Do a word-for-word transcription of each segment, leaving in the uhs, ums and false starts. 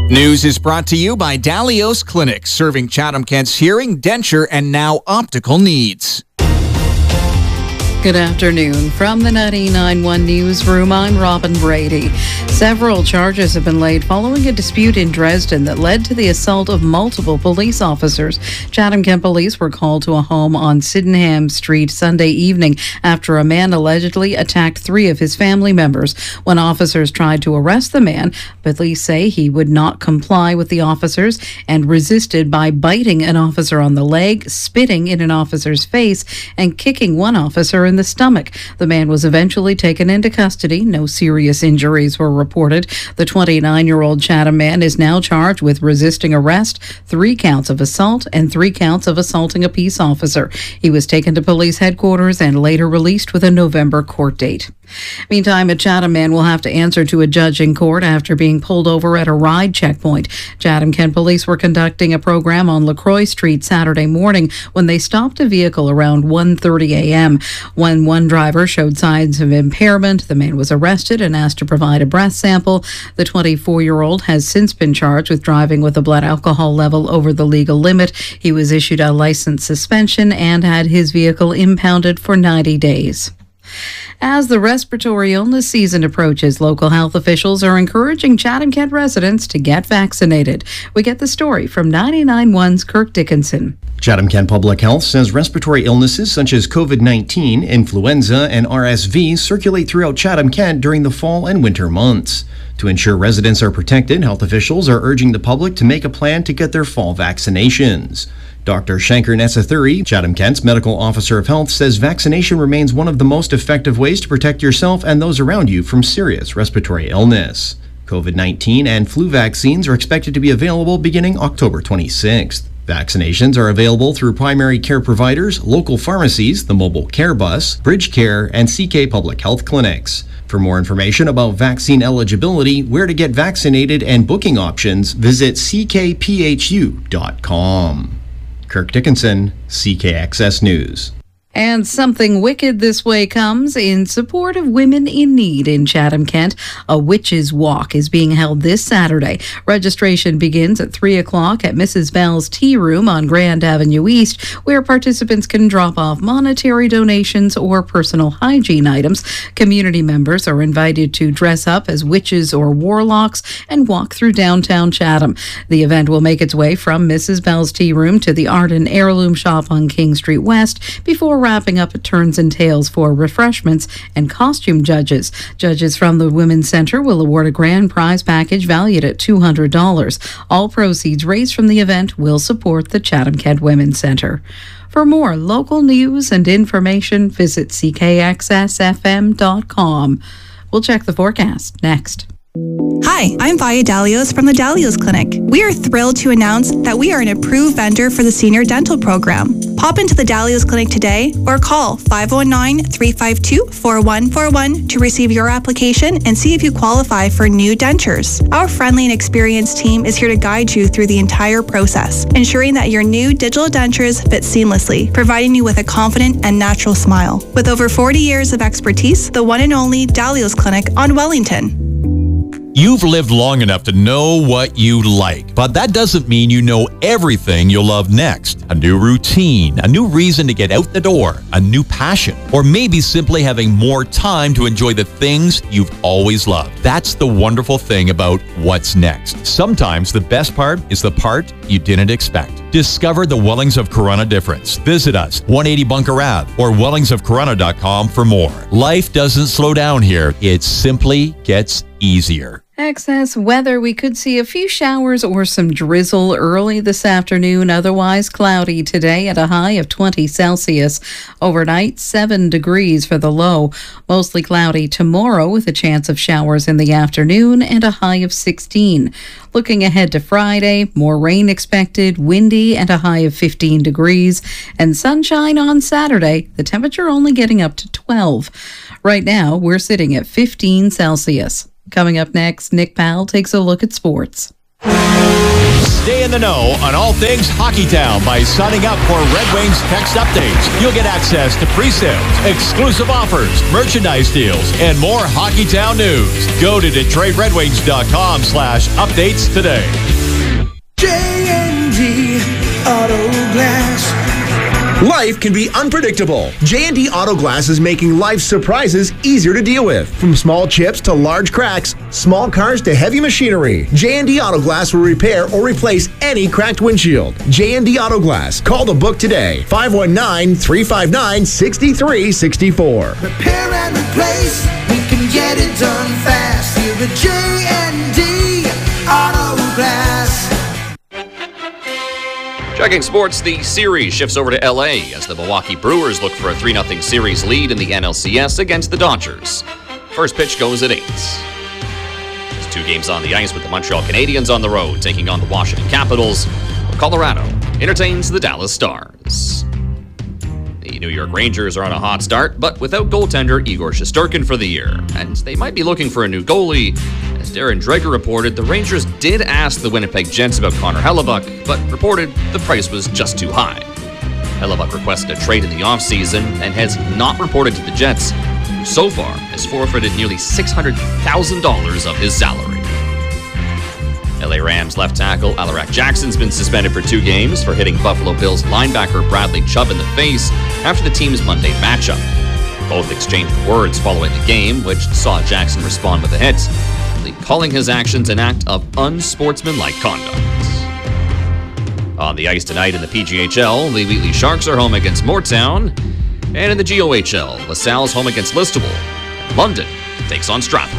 News is brought to you by Dalios Clinic, serving Chatham-Kent's hearing, denture, and now optical needs. Good afternoon. From the ninety-nine point one Newsroom, I'm Robin Brady. Several charges have been laid following a dispute in Dresden that led to the assault of multiple police officers. Chatham-Kent police were called to a home on Sydenham Street Sunday evening after a man allegedly attacked three of his family members. When officers tried to arrest the man, police say he would not comply with the officers and resisted by biting an officer on the leg, spitting in an officer's face, and kicking one officer in the stomach. The man was eventually taken into custody. No serious injuries were reported. The twenty-nine-year-old Chatham man is now charged with resisting arrest, three counts of assault, and three counts of assaulting a peace officer. He was taken to police headquarters and later released with a November court date. Meantime, a Chatham man will have to answer to a judge in court after being pulled over at a ride checkpoint. Chatham-Kent police were conducting a program on LaCroix Street Saturday morning when they stopped a vehicle around one thirty a.m. When one driver showed signs of impairment, the man was arrested and asked to provide a breath sample. The twenty-four-year-old has since been charged with driving with a blood alcohol level over the legal limit. He was issued a license suspension and had his vehicle impounded for ninety days. As the respiratory illness season approaches, local health officials are encouraging Chatham-Kent residents to get vaccinated. We get the story from ninety-nine point one's Kirk Dickinson. Chatham-Kent Public Health says respiratory illnesses such as COVID nineteen, influenza, and R S V circulate throughout Chatham-Kent during the fall and winter months. To ensure residents are protected, health officials are urging the public to make a plan to get their fall vaccinations. Doctor Shankar Nessathuri, Chatham-Kent's Medical Officer of Health, says vaccination remains one of the most effective ways to protect yourself and those around you from serious respiratory illness. COVID nineteen and flu vaccines are expected to be available beginning October twenty-sixth. Vaccinations are available through primary care providers, local pharmacies, the mobile care bus, Bridge Care, and C K Public Health Clinics. For more information about vaccine eligibility, where to get vaccinated, and booking options, visit c k p h u dot com. Kirk Dickinson, C K X S News. And something wicked this way comes in support of women in need in Chatham-Kent. A witch's walk is being held this Saturday. Registration begins at three o'clock at Missus Bell's Tea Room on Grand Avenue East, where participants can drop off monetary donations or personal hygiene items. Community members are invited to dress up as witches or warlocks and walk through downtown Chatham. The event will make its way from Missus Bell's Tea Room to the Art and Heirloom Shop on King Street West before wrapping up at Turns and Tails for refreshments and costume judges. Judges from the Women's Centre will award a grand prize package valued at two hundred dollars. All proceeds raised from the event will support the Chatham-Kent Women's Centre. For more local news and information, visit c k x s f m dot com. We'll check the forecast next. Hi, I'm Via Dalios from the Dalios Clinic. We are thrilled to announce that we are an approved vendor for the Senior Dental Program. Pop into the Dalios Clinic today or call five oh nine, three five two, four one four one to receive your application and see if you qualify for new dentures. Our friendly and experienced team is here to guide you through the entire process, ensuring that your new digital dentures fit seamlessly, providing you with a confident and natural smile. With over forty years of expertise, the one and only Dalios Clinic on Wellington. You've lived long enough to know what you like, but that doesn't mean you know everything you'll love next. A new routine, a new reason to get out the door, a new passion, or maybe simply having more time to enjoy the things you've always loved. That's the wonderful thing about what's next. Sometimes the best part is the part you didn't expect. Discover the Wellings of Corunna difference. Visit us, one eighty Bunker Ave, or wellings of corunna dot com for more. Life doesn't slow down here. It simply gets easier. Excess weather. We could see a few showers or some drizzle early this afternoon. Otherwise cloudy today at a high of twenty Celsius. Overnight, seven degrees for the low. Mostly cloudy tomorrow with a chance of showers in the afternoon and a high of sixteen. Looking ahead to Friday, more rain expected, windy and a high of fifteen degrees. And sunshine on Saturday, the temperature only getting up to twelve. Right now, we're sitting at fifteen Celsius. Coming up next, Nick Powell takes a look at sports. Stay in the know on all things Hockeytown by signing up for Red Wings text updates. You'll get access to pre-sales, exclusive offers, merchandise deals, and more Hockeytown news. Go to Detroit Red Wings dot com slash updates today. J and D Auto Glass. Life can be unpredictable. J and D Auto Glass is making life's surprises easier to deal with. From small chips to large cracks, small cars to heavy machinery, J and D Auto Glass will repair or replace any cracked windshield. J and D Auto Glass. Call the book today. five one nine, three five nine, six three six four. Repair and replace, we can get it done fast. Here at J and D Auto Glass. Checking sports, the series shifts over to L A as the Milwaukee Brewers look for a three nothing series lead in the N L C S against the Dodgers. First pitch goes at eight. There's two games on the ice with the Montreal Canadiens on the road taking on the Washington Capitals. Colorado entertains the Dallas Stars. The New York Rangers are on a hot start, but without goaltender Igor Shesterkin for the year, and they might be looking for a new goalie. As Darren Dreger reported, the Rangers did ask the Winnipeg Jets about Connor Hellebuyck, but reported the price was just too high. Hellebuyck requested a trade in the offseason and has not reported to the Jets, who so far has forfeited nearly six hundred thousand dollars of his salary. L A Rams left tackle Alaric Jackson's been suspended for two games for hitting Buffalo Bills linebacker Bradley Chubb in the face after the team's Monday matchup. Both exchanged words following the game, which saw Jackson respond with a hit, calling his actions an act of unsportsmanlike conduct. On the ice tonight in the P G H L, the Wheatley Sharks are home against Moortown, and in the G O H L, LaSalle's home against Listowel, and London takes on Strathroy.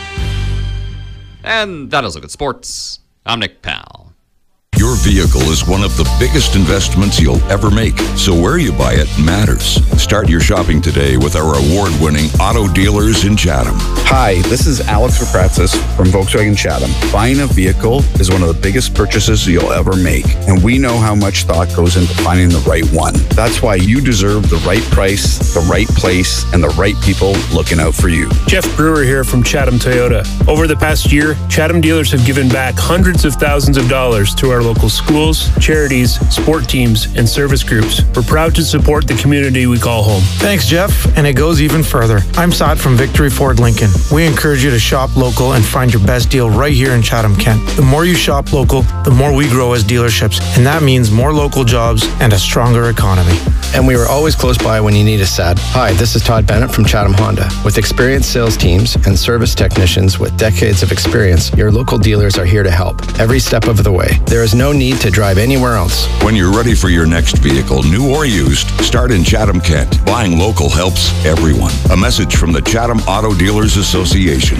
And that is Look at Sports. I'm Nick Powell. Your vehicle is one of the biggest investments you'll ever make, so where you buy it matters. Start your shopping today with our award-winning auto dealers in Chatham. Hi, this is Alex Rapratzis from Volkswagen Chatham. Buying a vehicle is one of the biggest purchases you'll ever make, and we know how much thought goes into finding the right one. That's why you deserve the right price, the right place, and the right people looking out for you. Jeff Brewer here from Chatham Toyota. Over the past year, Chatham dealers have given back hundreds of thousands of dollars to our local schools, charities, sport teams, and service groups. We're proud to support the community we call home. Thanks, Jeff, and it goes even further. I'm Saad from Victory Ford Lincoln. We encourage you to shop local and find your best deal right here in Chatham, Kent. The more you shop local, the more we grow as dealerships, and that means more local jobs and a stronger economy. And we were always close by when you need us, Sad. Hi, this is Todd Bennett from Chatham Honda. With experienced sales teams and service technicians with decades of experience, your local dealers are here to help every step of the way. There is no need to drive anywhere else. When you're ready for your next vehicle, new or used, start in Chatham, Kent. Buying local helps everyone. A message from the Chatham Auto Dealers Association.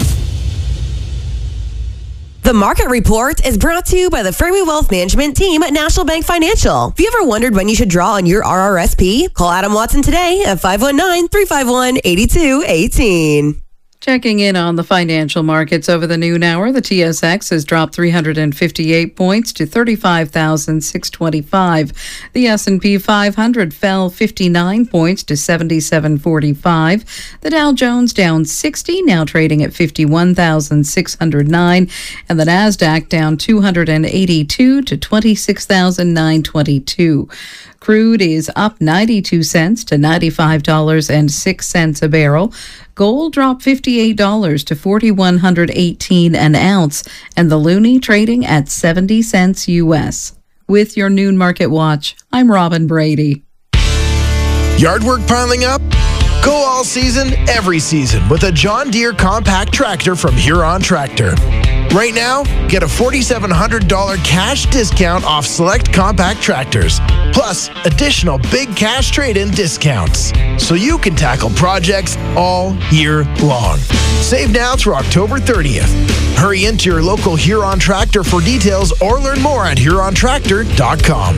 The Market Report is brought to you by the Fairway Wealth Management team at National Bank Financial. Have you ever wondered when you should draw on your R R S P? Call Adam Watson today at five one nine, three five one, eight two one eight. Checking in on the financial markets over the noon hour, the T S X has dropped three hundred fifty-eight points to thirty-five thousand six hundred twenty-five. The S and P five hundred fell fifty-nine points to seventy-seven forty-five. The Dow Jones down sixty, now trading at fifty-one thousand six hundred nine. And the Nasdaq down two hundred eighty-two to twenty-six thousand nine hundred twenty-two. Crude is up ninety-two cents to ninety-five dollars and six cents a barrel. Gold dropped fifty-eight dollars to four thousand one hundred eighteen dollars an ounce, and the loonie trading at seventy cents U S. With your noon market watch, I'm Robin Brady. Yard work piling up? Go all season, every season with a John Deere compact tractor from Huron Tractor. Right now, get a four thousand seven hundred dollars cash discount off select compact tractors, plus additional big cash trade-in discounts, so you can tackle projects all year long. Save now through October thirtieth. Hurry into your local Huron Tractor for details or learn more at huron tractor dot com.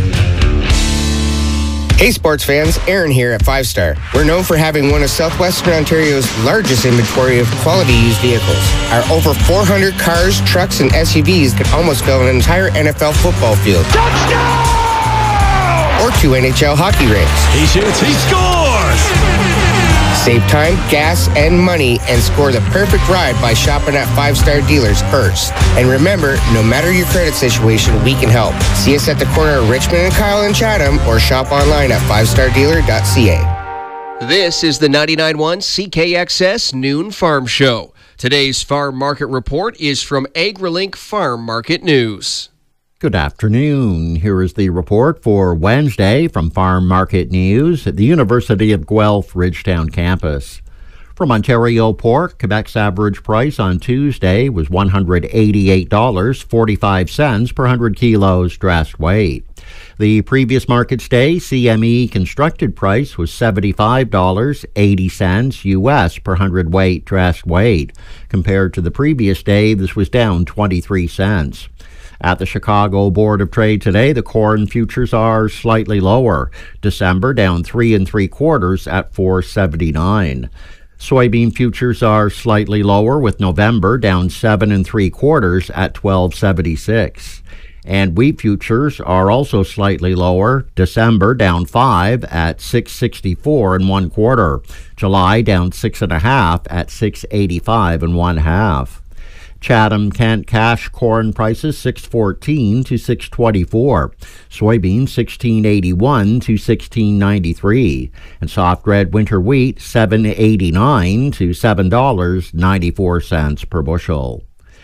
Hey sports fans, Aaron here at Five Star. We're known for having one of Southwestern Ontario's largest inventory of quality used vehicles. Our over four hundred cars, trucks, and S U Vs could almost fill an entire N F L football field. Touchdown! Or two N H L hockey rinks. He shoots, he scores! Save time, gas, and money and score the perfect ride by shopping at Five Star Dealers first. And remember, no matter your credit situation, we can help. See us at the corner of Richmond and Kyle in Chatham or shop online at five star dealer dot c a. This is the ninety-nine point one C K X S Noon Farm Show. Today's farm market report is from AgriLink Farm Market News. Good afternoon. Here is the report for Wednesday from Farm Market News at the University of Guelph Ridgetown campus. From Ontario Pork, Quebec's average price on Tuesday was one hundred eighty-eight dollars and forty-five cents per one hundred kilos dressed weight. The previous market's day C M E constructed price was seventy-five dollars and eighty cents U S per one hundred weight dressed weight. Compared to the previous day, this was down twenty-three cents. At the Chicago Board of Trade today, the corn futures are slightly lower. December down three and three quarters at four seventy-nine. Soybean futures are slightly lower, with November down seven and three quarters at twelve seventy-six. And wheat futures are also slightly lower. December down five at six sixty-four and one quarter. July down six and a half at six eighty-five and one half. Chatham Kent cash corn prices six fourteen to six twenty-four, soybeans sixteen eighty-one to sixteen ninety-three, and soft red winter wheat seven eighty-nine to seven dollars and ninety-four cents per bushel.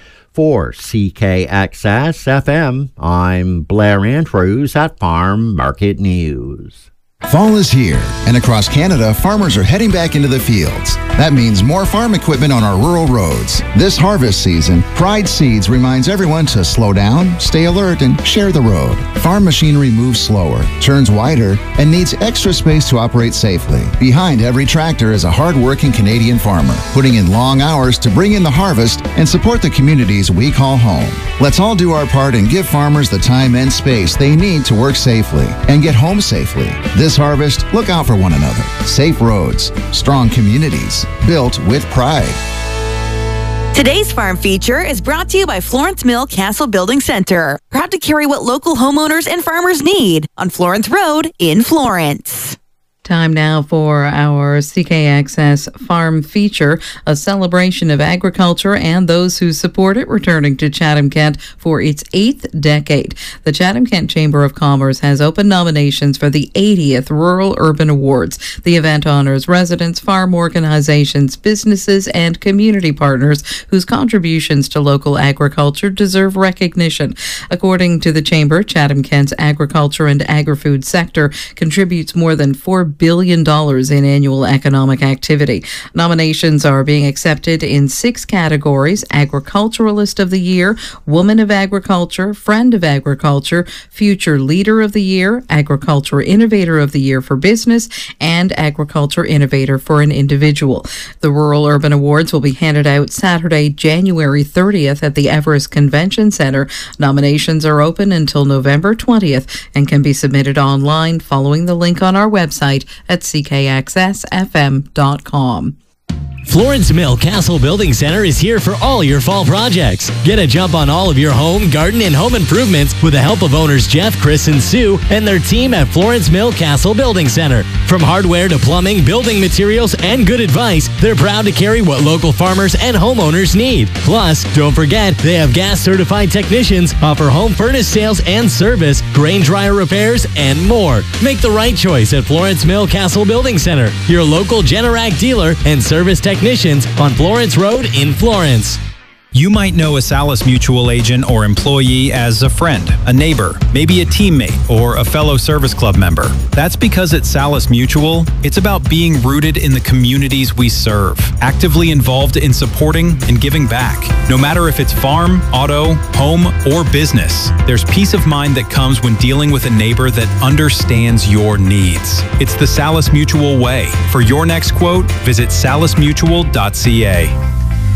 For C K X S F M, I'm Blair Andrews at Farm Market News. Fall is here, and across Canada, farmers are heading back into the fields. That means more farm equipment on our rural roads. This harvest season, Pride Seeds reminds everyone to slow down, stay alert, and share the road. Farm machinery moves slower, turns wider, and needs extra space to operate safely. Behind every tractor is a hard-working Canadian farmer, putting in long hours to bring in the harvest and support the communities we call home. Let's all do our part and give farmers the time and space they need to work safely and get home safely. This harvest, look out for one another. Safe roads, strong communities, built with pride. Today's farm feature is brought to you by Florence Mill Castle Building Center. Proud to carry what local homeowners and farmers need on Florence Road in Florence. Time now for our C K X S Farm Feature, a celebration of agriculture and those who support it, returning to Chatham-Kent for its eighth decade. The Chatham-Kent Chamber of Commerce has opened nominations for the eightieth Rural Urban Awards. The event honors residents, farm organizations, businesses, and community partners whose contributions to local agriculture deserve recognition. According to the Chamber, Chatham-Kent's agriculture and agri-food sector contributes more than four billion dollars in annual economic activity. Nominations are being accepted in six categories: Agriculturalist of the Year, Woman of Agriculture, Friend of Agriculture, Future Leader of the Year, Agriculture Innovator of the Year for business, and Agriculture Innovator for an individual. The Rural Urban Awards will be handed out Saturday, January thirtieth at the Everest Convention Centre. Nominations are open until November twentieth and can be submitted online following the link on our website at c k x s f m dot com. Florence Mill Castle Building Center is here for all your fall projects. Get a jump on all of your home, garden, and home improvements with the help of owners Jeff, Chris, and Sue and their team at Florence Mill Castle Building Center. From hardware to plumbing, building materials, and good advice, they're proud to carry what local farmers and homeowners need. Plus, don't forget, they have gas-certified technicians, offer home furnace sales and service, grain dryer repairs, and more. Make the right choice at Florence Mill Castle Building Center, your local Generac dealer and service technician. Technicians on Florence Road in Florence. You might know a Salis Mutual agent or employee as a friend, a neighbor, maybe a teammate, or a fellow service club member. That's because at Salis Mutual, it's about being rooted in the communities we serve, actively involved in supporting and giving back. No matter if it's farm, auto, home, or business, there's peace of mind that comes when dealing with a neighbor that understands your needs. It's the Salis Mutual way. For your next quote, visit salis mutual dot c a.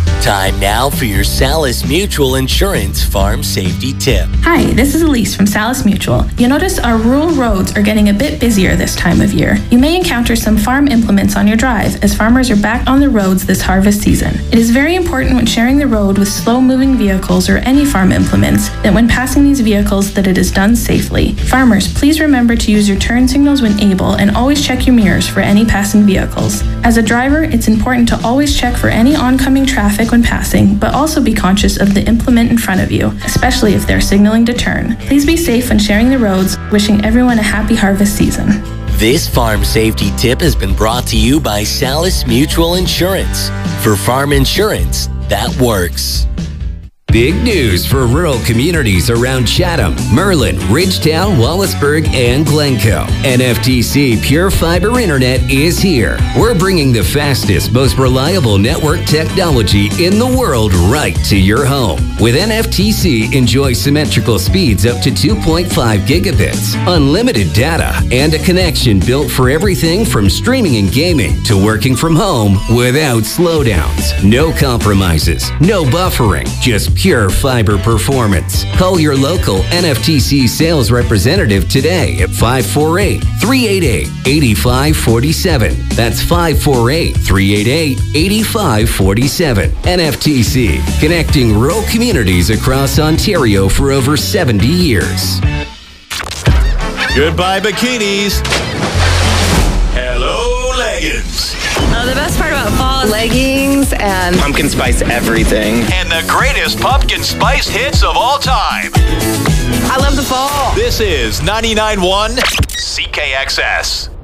Time now for your Salis Mutual Insurance Farm Safety Tip. Hi, this is Elise from Salis Mutual. You notice our rural roads are getting a bit busier this time of year. You may encounter some farm implements on your drive as farmers are back on the roads this harvest season. It is very important when sharing the road with slow-moving vehicles or any farm implements that when passing these vehicles that it is done safely. Farmers, please remember to use your turn signals when able and always check your mirrors for any passing vehicles. As a driver, it's important to always check for any oncoming traffic when passing, but also be conscious of the implement in front of you, especially if they're signaling to turn. Please be safe when sharing the roads, wishing everyone a happy harvest season. This farm safety tip has been brought to you by Salis Mutual Insurance. For farm insurance that works. Big news for rural communities around Chatham, Merlin, Ridgetown, Wallaceburg, and Glencoe. N F T C Pure Fiber Internet is here. We're bringing the fastest, most reliable network technology in the world right to your home. With N F T C, enjoy symmetrical speeds up to two point five gigabits, unlimited data, and a connection built for everything from streaming and gaming to working from home without slowdowns. No compromises, no buffering, just pure fiber performance. Call your local N F T C sales representative today at five four eight, three eight eight, eight five four seven. That's five four eight, three eight eight, eight five four seven. N F T C, connecting rural communities across Ontario for over seventy years. Goodbye, bikinis. Hello, leggings. Uh, the best part about fall is leggings and pumpkin spice everything. And the greatest pumpkin spice hits of all time. I love the fall. This is ninety-nine point one C K X S.